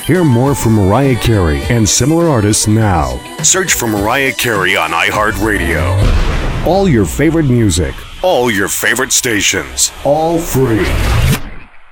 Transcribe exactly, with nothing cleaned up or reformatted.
Hear more from Mariah Carey and similar artists now. Search for Mariah Carey on iHeartRadio. All your favorite music, all your favorite stations, all free.